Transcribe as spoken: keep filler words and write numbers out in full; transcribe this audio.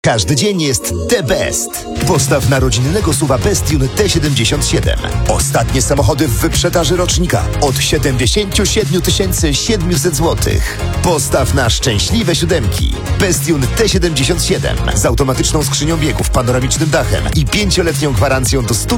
Każdy dzień jest the best. Postaw na rodzinnego SUV-a Bestune T siedemdziesiąt siedem. Ostatnie samochody w wyprzedaży rocznika od siedemdziesiąt siedem tysięcy siedemset złotych. Postaw na szczęśliwe siódemki. Bestune T siedemdziesiąt siedem z automatyczną skrzynią biegów, panoramicznym dachem i pięcioletnią gwarancją do stu